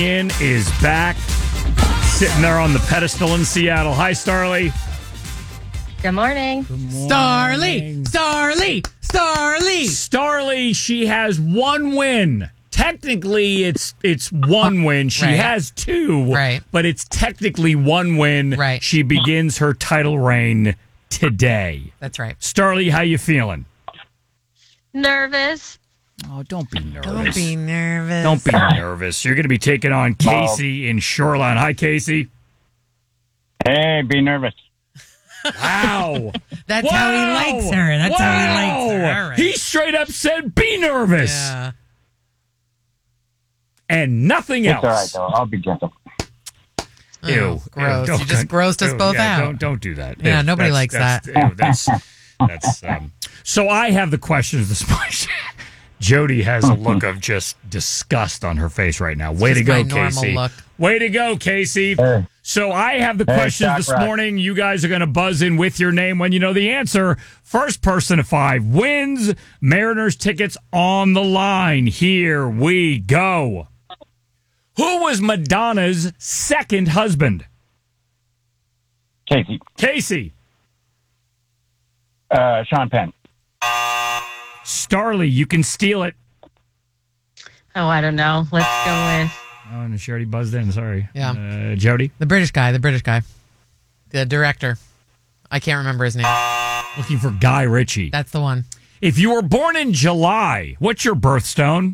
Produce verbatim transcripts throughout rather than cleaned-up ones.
In is back, sitting there on the pedestal in Seattle. Hi, Starly. Good morning. Good morning. Starly, Starly, Starly. Starly, she has one win. Technically, it's it's one win. She Right. has two, Right. but it's technically one win. Right. She begins her title reign today. That's right. Starly, how you feeling? Nervous. Oh, don't be nervous. Don't be nervous. Don't be nervous. You're going to be taking on Casey in Shoreline. Hi, Casey. Hey, be nervous. Wow. That's Wow. how he likes her. That's how he likes her. Wow. All right. He straight up said, be nervous. Yeah. And nothing It's else. all right, though. I'll be gentle. Ew. Oh, gross. Ew, You just grossed us ew, both yeah, out. Don't, don't do that. Yeah, Ew, nobody that's- likes that's, that. Ew, that's, that's, um, so I have the questions this morning. Jody has a look of just disgust on her face right now. Way Just to go, my normal Casey. look. Way to go, Casey. Hey. So I have the Hey, questions Doc this Rock. morning. You guys are going to buzz in with your name when you know the answer. First person to five wins. Mariners tickets on the line. Here we go. Who was Madonna's second husband? Casey. Casey. Uh, Sean Penn. Starly, you can steal it. Oh, I don't know. Let's go with Oh, and she already buzzed in. Sorry. Yeah. Uh, Jody, The British guy, the British guy. The director. I can't remember his name. looking for Guy Ritchie. That's the one. If you were born in July, what's your birthstone?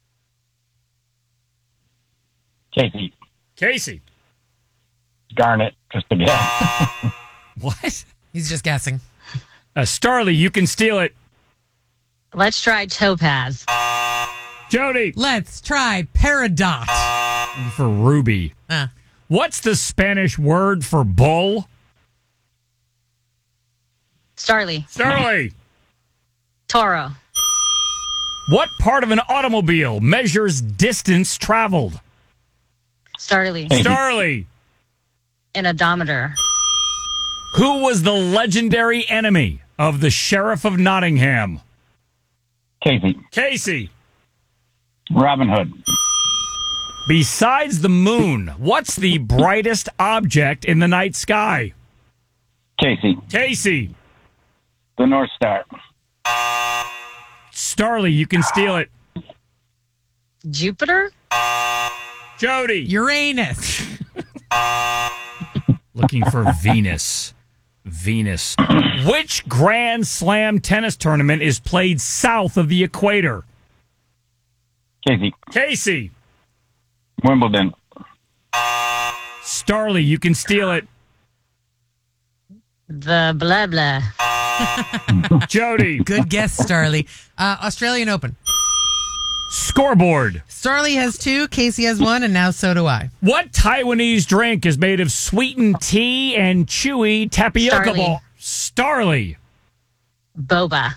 Casey. Casey. Garnet, just again. What? He's just guessing. Uh, Starly, you can steal it. let's try Topaz. Jody, Let's try Peridot. for Ruby. Ah. What's the Spanish word for bull? Starly. Starly. Toro. What part of an automobile measures distance traveled? Starly. Starly. An odometer. Who was the legendary enemy of the Sheriff of Nottingham? Casey. Casey. Robin Hood. Besides the moon, what's the brightest object in the night sky? Casey. Casey. The North Star. Starly, you can steal it. Jupiter. Jody. Uranus. Looking for Venus. Venus. Which Grand Slam tennis tournament is played south of the equator? Casey. Casey. Wimbledon. Starly, you can steal it. The blah blah. Jody. Good guess, Starly. Uh, Australian Open. Scoreboard. Starly has two, Casey has one, and now so do I. What Taiwanese drink is made of sweetened tea and chewy tapioca Starly. ball? Starly. Boba.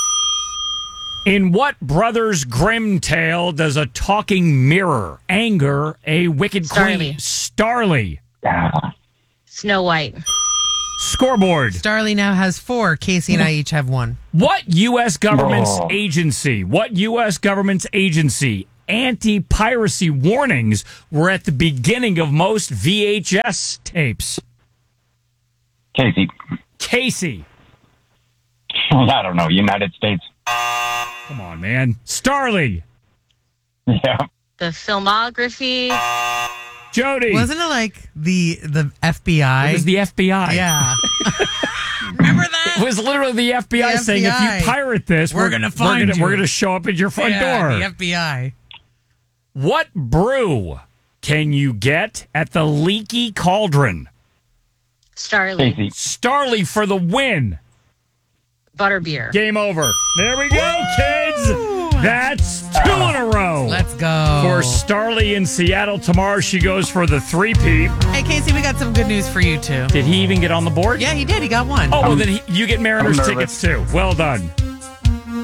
In what Brothers Grimm tale does a talking mirror anger a wicked queen? Starly. Starly. Ah, Snow White. Scoreboard. Starly now has four, Casey and I each have one. What U S government's Oh. agency? What U S government's agency? Anti-piracy warnings were at the beginning of most V H S tapes. Casey. Casey. I don't know. United States. Come on, man. Starly. Yeah. The filmography. Jody. Wasn't it like the the F B I? It was the F B I. Yeah. Remember that? It was literally the F B I The saying, F B I. if you pirate this, We're gonna find we're gonna, you." we're gonna show up at your front yeah, door. the F B I. What brew can you get at the Leaky Cauldron? Starly. Casey. Starly for the win. Butterbeer. Game over. There we go, kids. That's two in a row. Let's go. For Starly in Seattle. Tomorrow she goes for the three-peat. Hey, Casey, we got some good news for you, too. Did he even get on the board? Yeah, he did. He got one. Oh, well, then he, you get Mariners I'm tickets, too. Well done.